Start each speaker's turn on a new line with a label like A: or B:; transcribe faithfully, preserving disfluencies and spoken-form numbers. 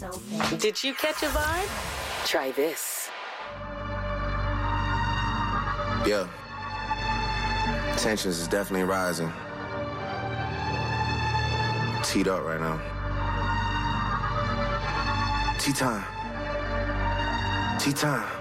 A: Did you catch a vibe? Try this.
B: Yeah. Tensions is definitely rising. Teed up right now. Tea time. Tea time.